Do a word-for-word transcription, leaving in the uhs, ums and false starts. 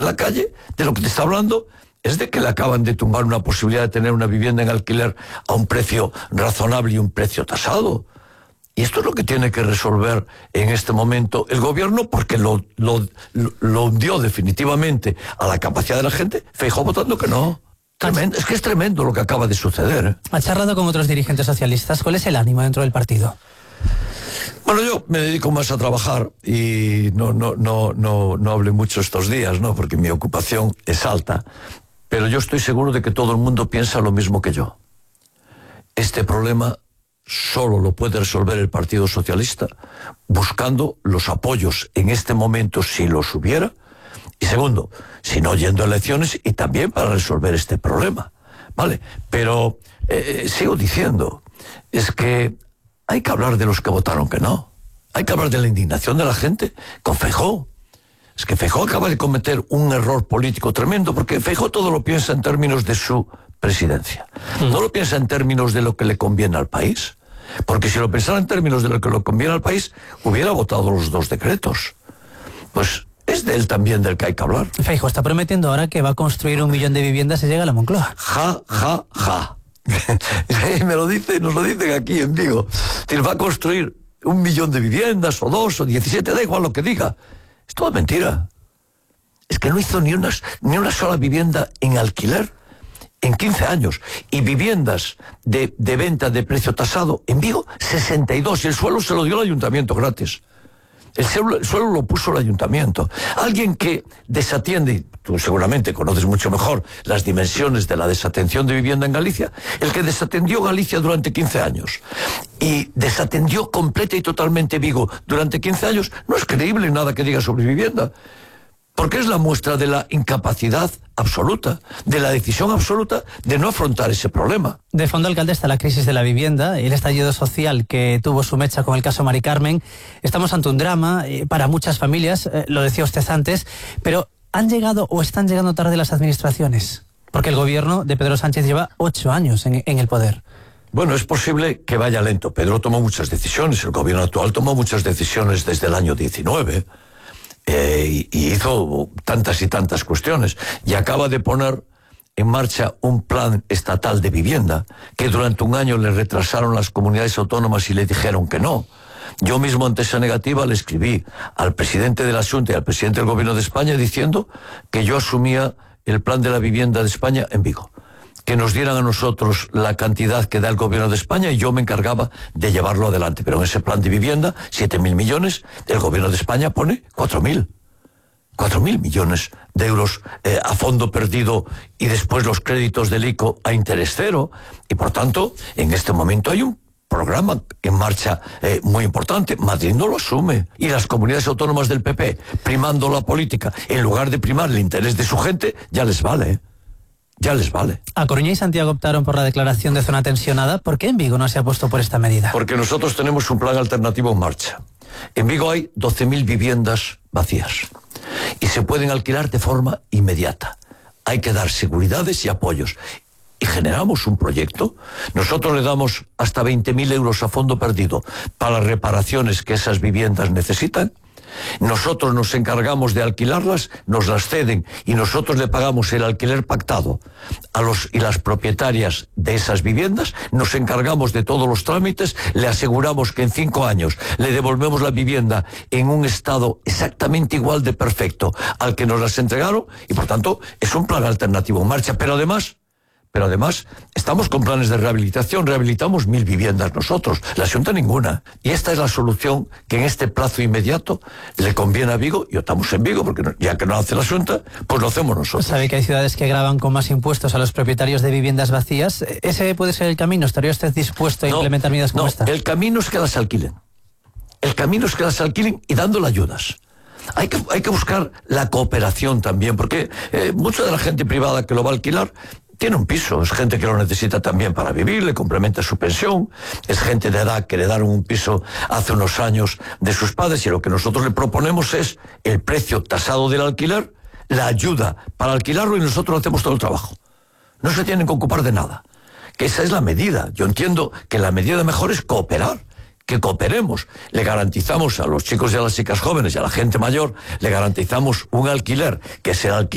la calle de lo que te está hablando es de que le acaban de tumbar una posibilidad de tener una vivienda en alquiler a un precio razonable y un precio tasado. Y esto es lo que tiene que resolver en este momento el gobierno, porque lo, lo, lo hundió definitivamente a la capacidad de la gente. Feijóo votando que no. Tremendo. Es que es tremendo lo que acaba de suceder, ¿eh? Ha charlado con otros dirigentes socialistas. ¿Cuál es el ánimo dentro del partido? Bueno, yo me dedico más a trabajar y no, no, no, no, no hablé mucho estos días, ¿no? Porque mi ocupación es alta. Pero yo estoy seguro de que todo el mundo piensa lo mismo que yo. Este problema solo lo puede resolver el Partido Socialista buscando los apoyos en este momento, si los hubiera, y segundo, si no yendo a elecciones, y también para resolver este problema, ¿vale? Pero eh, sigo diciendo, es que hay que hablar de los que votaron que no, hay que hablar de la indignación de la gente con Feijóo. Es que Feijóo acaba de cometer un error político tremendo, porque Feijóo todo lo piensa en términos de su presidencia, mm. no lo piensa en términos de lo que le conviene al país. Porque si lo pensara en términos de lo que le conviene al país, hubiera votado los dos decretos. Pues es de él también del que hay que hablar. Feijóo está prometiendo ahora que va a construir un millón de viviendas si llega a la Moncloa. Ja, ja, ja. Me lo dice, nos lo dicen aquí en Vigo. Él va a construir un millón de viviendas, o dos, o diecisiete, da igual lo que diga. Es toda mentira. Es que no hizo ni una, ni una sola vivienda en alquiler en quince años, y viviendas de, de venta de precio tasado en Vigo, sesenta y dos, y el suelo se lo dio el ayuntamiento gratis. El suelo, el suelo lo puso el ayuntamiento. Alguien que desatiende, y tú seguramente conoces mucho mejor las dimensiones de la desatención de vivienda en Galicia, el que desatendió Galicia durante quince años y desatendió completa y totalmente Vigo durante quince años, no es creíble nada que diga sobre vivienda. Porque es la muestra de la incapacidad absoluta, de la decisión absoluta de no afrontar ese problema. De fondo, alcalde, está la crisis de la vivienda, el estallido social que tuvo su mecha con el caso Mari Carmen. Estamos ante un drama eh, para muchas familias, eh, lo decía usted antes, pero ¿han llegado o están llegando tarde las administraciones? Porque el gobierno de Pedro Sánchez lleva ocho años en, en el poder. Bueno, es posible que vaya lento. Pedro tomó muchas decisiones, el gobierno actual tomó muchas decisiones desde el año diecinueve. Eh, y, y hizo tantas y tantas cuestiones, y acaba de poner en marcha un plan estatal de vivienda que durante un año le retrasaron las comunidades autónomas y le dijeron que no. Yo mismo ante esa negativa le escribí al presidente de la Xunta y al presidente del Gobierno de España diciendo que yo asumía el plan de la vivienda de España en Vigo, que nos dieran a nosotros la cantidad que da el Gobierno de España y yo me encargaba de llevarlo adelante. Pero en ese plan de vivienda, siete mil millones, el Gobierno de España pone cuatro mil. cuatro mil millones de euros eh, a fondo perdido, y después los créditos del ICO a interés cero. Y por tanto, en este momento hay un programa en marcha eh, muy importante. Madrid no lo asume, y las comunidades autónomas del P P, primando la política en lugar de primar el interés de su gente, ya les vale, ¿eh? Ya les vale. A Coruña y Santiago optaron por la declaración de zona tensionada. ¿Por qué en Vigo no se ha puesto por esta medida? Porque nosotros tenemos un plan alternativo en marcha. En Vigo hay doce mil viviendas vacías y se pueden alquilar de forma inmediata. Hay que dar seguridades y apoyos. Y generamos un proyecto. Nosotros le damos hasta veinte mil euros a fondo perdido para las reparaciones que esas viviendas necesitan. Nosotros nos encargamos de alquilarlas, nos las ceden y nosotros le pagamos el alquiler pactado a los y las propietarias de esas viviendas. Nos encargamos de todos los trámites, le aseguramos que en cinco años le devolvemos la vivienda en un estado exactamente igual de perfecto al que nos las entregaron, y por tanto es un plan alternativo en marcha. Pero además Pero además, estamos con planes de rehabilitación, rehabilitamos mil viviendas nosotros, la Xunta ninguna. Y esta es la solución que en este plazo inmediato le conviene a Vigo, y optamos en Vigo, porque no, ya que no hace la Xunta, pues lo hacemos nosotros. Sabe que hay ciudades que gravan con más impuestos a los propietarios de viviendas vacías. ¿Ese puede ser el camino? ¿Estaría usted dispuesto a no, implementar medidas como no, esta? El camino es que las alquilen. El camino es que las alquilen y dándole ayudas. Hay que, hay que buscar la cooperación también, porque eh, mucha de la gente privada que lo va a alquilar tiene un piso, es gente que lo necesita también para vivir, le complementa su pensión, es gente de edad que le dieron un piso hace unos años de sus padres, y lo que nosotros le proponemos es el precio tasado del alquiler, la ayuda para alquilarlo, y nosotros hacemos todo el trabajo. No se tienen que ocupar de nada, que esa es la medida. Yo entiendo que la medida mejor es cooperar, que cooperemos. Le garantizamos a los chicos y a las chicas jóvenes y a la gente mayor, le garantizamos un alquiler, que sea alquiler